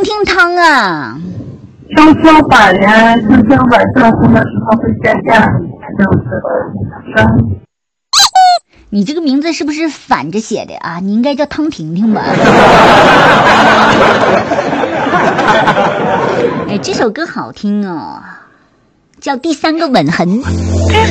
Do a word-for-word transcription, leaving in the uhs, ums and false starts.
听听汤啊。 悄悄把人，悄悄晚上红的时候会下架，就是伤。 你这个名字是不是反着写的啊？你应该叫汤婷婷吧。哎，这首歌好听哦，叫《第三个吻痕》。 第